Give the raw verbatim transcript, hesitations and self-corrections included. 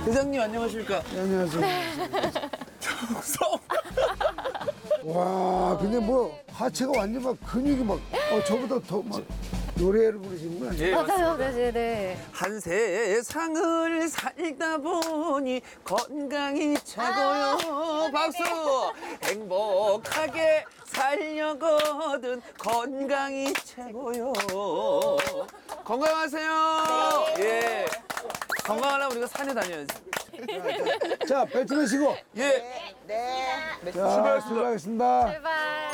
대장님 안녕하십니까? 네, 안녕하세요. 와, 근데 뭐 하체가 완전 막 근육이 막 어, 저보다 더 막 노래를 부르시는구나. 예, 맞아요, 네, 네. 한 세상을 살다 보니 건강이 최고요. 박수! 행복하게 살려거든 건강이 최고요. 건강하세요. 예. 건강하려면 우리가 산에 다녀야지. 자, 벨트 매시고. 예. 자, 출발하겠습니다. 제발.